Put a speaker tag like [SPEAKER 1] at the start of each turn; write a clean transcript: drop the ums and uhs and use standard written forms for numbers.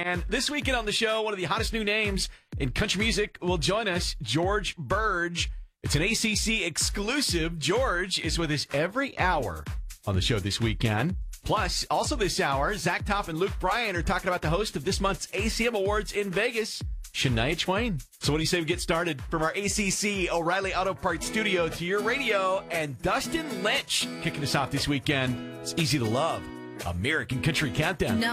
[SPEAKER 1] And this weekend on the show, one of the hottest new names in country music will join us, George Burge. It's an ACC exclusive. George is with us every hour on the show this weekend. Plus, also this hour, Zach Topp and Luke Bryan are talking about the host of this month's ACM Awards in Vegas, Shania Twain. So what do you say we get started from our ACC O'Reilly Auto Parts studio to your radio, and Dustin Lynch kicking us off this weekend. It's easy to love. American Country Countdown.
[SPEAKER 2] No.